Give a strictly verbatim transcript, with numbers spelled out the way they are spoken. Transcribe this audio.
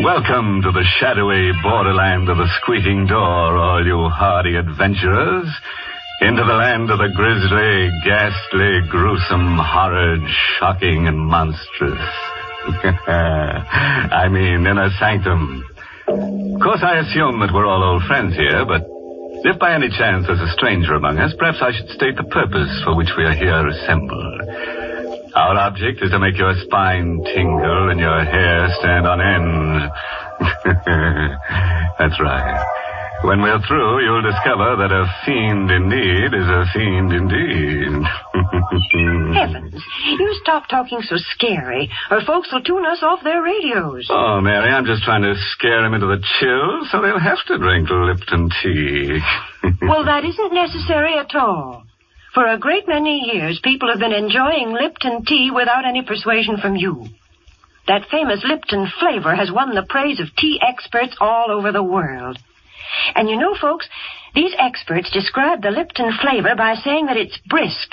Welcome to the shadowy borderland of the squeaking door, all you hardy adventurers. Into the land of the grisly, ghastly, gruesome, horrid, shocking, and monstrous. I mean, Inner Sanctum. Of course, I assume that we're all old friends here, but if by any chance there's a stranger among us, perhaps I should state the purpose for which we are here assembled. Our object is to make your spine tingle and your hair stand on end. That's right. When we're through, you'll discover that a fiend indeed is a fiend indeed. Heavens, you stop talking so scary, or folks will tune us off their radios. Oh, Mary, I'm just trying to scare them into the chill, so they'll have to drink Lipton tea. Well, that isn't necessary at all. For a great many years, people have been enjoying Lipton tea without any persuasion from you. That famous Lipton flavor has won the praise of tea experts all over the world. And you know, folks, these experts describe the Lipton flavor by saying that it's brisk